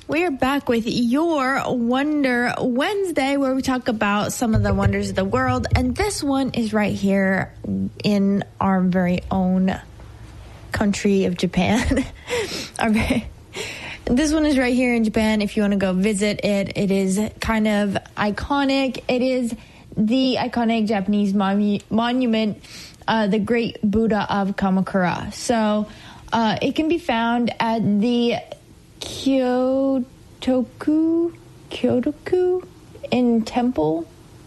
We're back with your Wonder Wednesday, where we talk about some of the wonders of the world. And this one is right here in our very own country of Japan. This one is right here in Japan. If you want to go visit it, it is kind of iconic. It is the iconic Japanese monument, the Great Buddha of Kamakura. So it can be found at the Kyotoku in temple.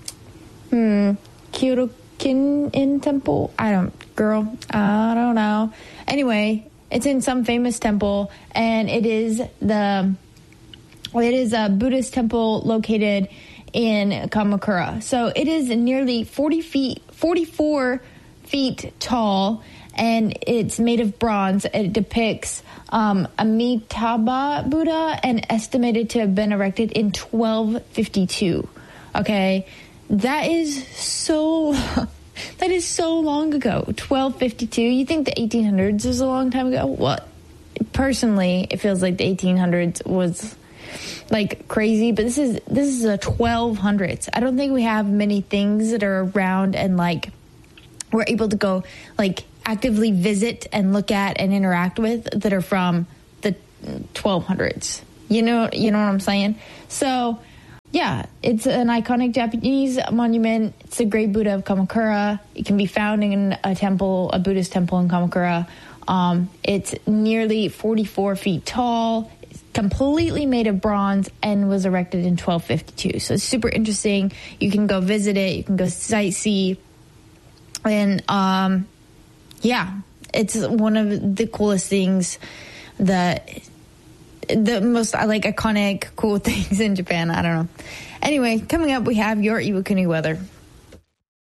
Kyotokin in temple. I don't know. Anyway, it's in some famous temple, and it is a Buddhist temple located in Kamakura. So it is nearly 44 feet tall, and it's made of bronze. It depicts Amitabha Buddha and estimated to have been erected in 1252. Okay, that is so long ago. 1252. You think the 1800s is a long time ago? Well, personally, it feels like the 1800s was like crazy, but this is a 1200s. I don't think we have many things that are around and like we're able to go like actively visit and look at and interact with that are from the 1200s. You know what I'm saying? So yeah, it's an iconic Japanese monument. It's the Great Buddha of Kamakura. It can be found in a Buddhist temple in Kamakura. It's nearly 44 feet tall. It's completely made of bronze and was erected in 1252. So it's super interesting. You can go visit it. You can go sightsee. And yeah, it's one of the coolest things, the most iconic, cool things in Japan. I don't know. Anyway, coming up, we have your Iwakuni weather.